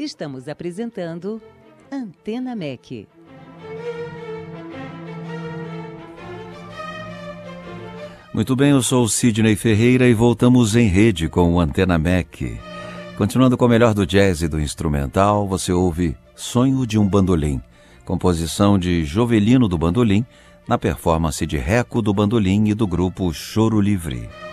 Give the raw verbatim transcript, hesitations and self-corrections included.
Estamos apresentando Antena M E C. Muito bem, eu sou o Sidney Ferreira e voltamos em rede com o Antena M E C. Continuando com o melhor do jazz e do instrumental, você ouve Sonho de um Bandolim, composição de Jovelino do Bandolim, na performance de Reco do Bandolim e do grupo Choro Livre.